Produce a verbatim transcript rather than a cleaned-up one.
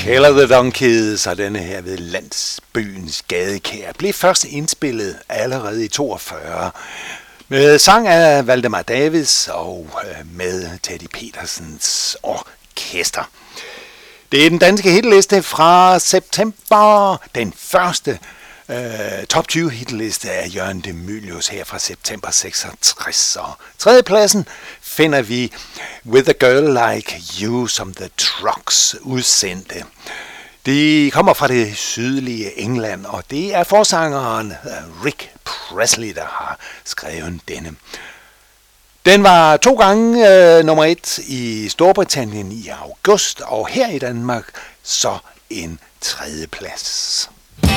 Taylor the Donkeys og denne her ved landsbyens gadekær blev først indspillet allerede i toogfyrre med sang af Valdemar Davids og med Teddy Petersens orkester. Det er den danske hitliste fra september, den første uh, top tyve hitliste af Jørgen de Mylius her fra september seksogtres. Og tredjepladsen finder vi With a Girl Like You, som The Trucks udsendte. De kommer fra det sydlige England, og det er forsangeren Rick Presley, der har skrevet denne. Den var to gange øh, nummer et i Storbritannien i august, og her i Danmark så en tredjeplads.